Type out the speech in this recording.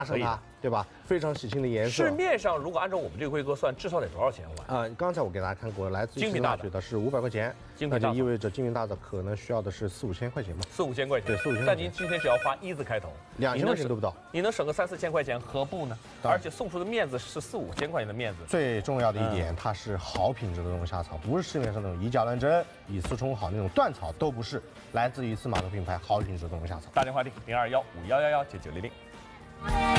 上它，对吧？非常喜庆的颜色。 市面上如果按照我们这个规格算，至少得多少钱一碗？ 刚才我给大家看过，来自于精品大学的是500块钱，那就意味着精品大的可能需要的是4、5千块钱嘛 ，4、5千块钱。 对，4、5千。 但您今天只要花1字开头 ，2000块钱都不到， 你能省个3、4千块钱，何不呢？而且送出的面子是4、5千块钱的面子。 最重要的一点，它是好品质的龙虾草，不是市面上那种以假乱真、以次充好那种断草，都不是，来自于司马头品牌好品质的龙虾草。 打电话订0215119900。